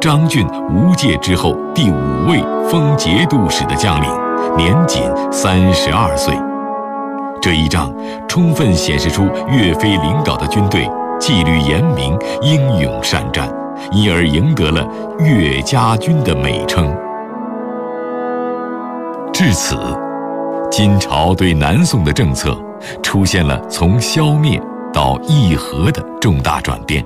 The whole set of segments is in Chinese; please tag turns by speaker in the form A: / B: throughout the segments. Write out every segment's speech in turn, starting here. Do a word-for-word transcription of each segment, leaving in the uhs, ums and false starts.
A: 张俊、吴介之后第五位封节度使的将领，年仅三十二岁。这一仗充分显示出岳飞领导的军队纪律严明、英勇善战，因而赢得了岳家军的美称。至此，金朝对南宋的政策出现了从消灭到议和的重大转变。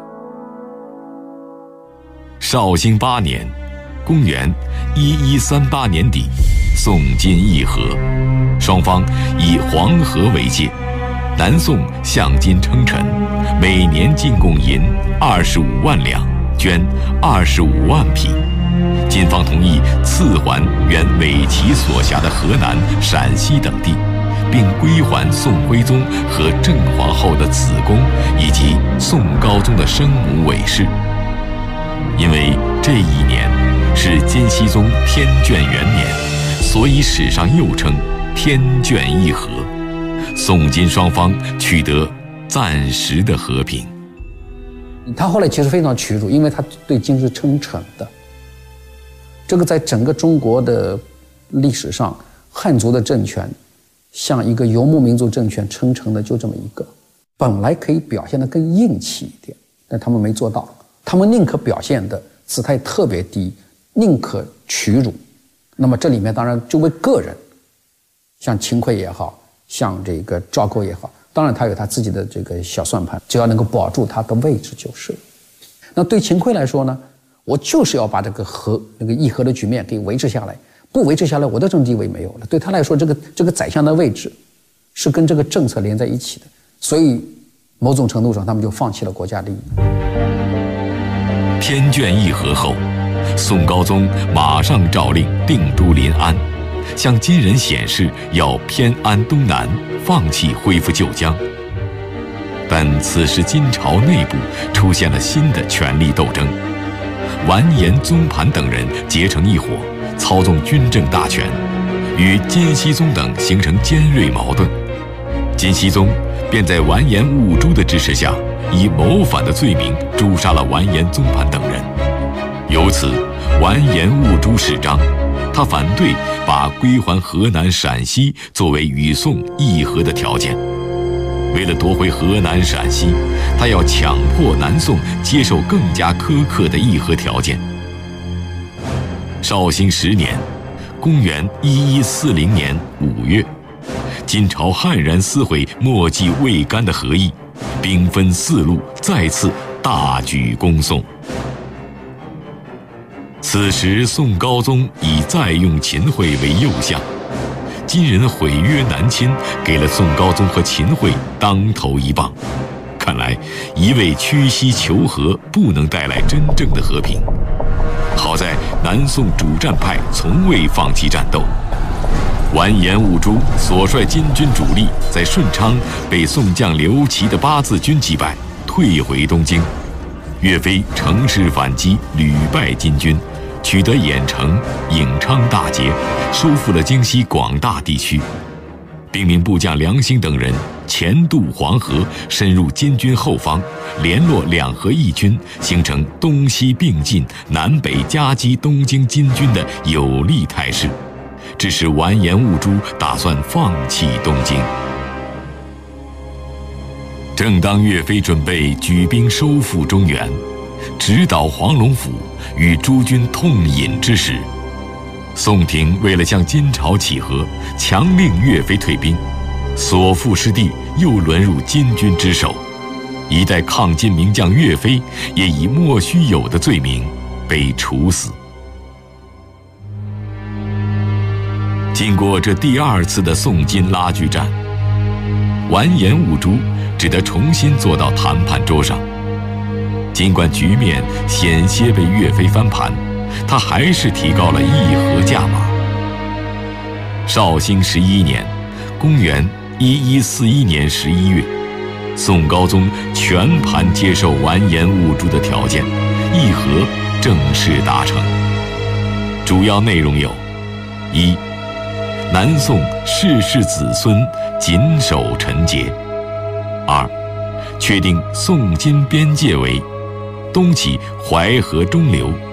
A: 绍兴八年，公元一一三八年底，宋金议和，双方以黄河为界，南宋向金称臣，每年进贡银二十五万两，绢二十五万匹。金方同意赐还原伪齐所辖的河南、陕西等地，并归还宋徽宗和郑皇后的子宫以及宋高宗的生母韦氏。因为这一年是金熙宗天眷元年，所以史上又称天眷议和。宋金双方取得暂时的和平。
B: 他后来其实非常屈辱，因为他对金是称臣的。这个在整个中国的历史上，汉族的政权像一个游牧民族政权称臣的就这么一个，本来可以表现得更硬气一点，但他们没做到。他们宁可表现的姿态特别低，宁可屈辱。那么这里面当然就为个人，像秦桧也好，像这个赵构也好，当然他有他自己的这个小算盘，只要能够保住他的位置就是了。那对秦桧来说呢，我就是要把这个和那个议和的局面给维持下来，不维持下来，我的政治地位没有了。对他来说，这个这个宰相的位置是跟这个政策连在一起的，所以某种程度上，他们就放弃了国家利益。
A: 天眷议和后，宋高宗马上诏令定都临安，向金人显示要偏安东南，放弃恢复旧疆。但此时金朝内部出现了新的权力斗争，完颜宗盘等人结成一伙，操纵军政大权，与金熙宗等形成尖锐矛盾。金熙宗便在完颜兀术的支持下，以谋反的罪名诛杀了完颜宗盘等人。由此，完颜兀术始章，他反对把归还河南、陕西作为与宋议和的条件。为了夺回河南、陕西，他要强迫南宋接受更加苛刻的议和条件。绍兴十年，公元一一四零年五月，金朝悍然撕毁墨迹未干的和议，兵分四路，再次大举攻宋。此时，宋高宗已再用秦桧为右相，金人毁约南侵，给了宋高宗和秦桧当头一棒。看来，一味屈膝求和不能带来真正的和平。好在南宋主战派从未放弃战斗。完颜兀术所率金军主力在顺昌被宋将刘琦的八字军击败，退回东京。岳飞乘势反击，屡败金军，取得郾城、颍昌大捷，收复了京西广大地区。兵民部将梁兴等人前渡黄河，深入金军后方，联络两河义军，形成东西并进、南北夹击东京金军的有利态势，致使完颜兀术打算放弃东京。正当岳飞准备举兵收复中原，直捣黄龙府，与诸军痛饮之时，宋廷为了向金朝议和，强令岳飞退兵，所附失地又沦入金军之手。一代抗金名将岳飞也以莫须有的罪名被处死。经过这第二次的宋金拉锯战，完颜兀术只得重新坐到谈判桌上。尽管局面险些被岳飞翻盘，他还是提高了议和价码。绍兴十一年，公元一一四一年十一月，宋高宗全盘接受完颜兀术的条件，议和正式达成。主要内容有：一、南宋世世子孙谨守臣节；二、确定宋金边界为东起淮河中流，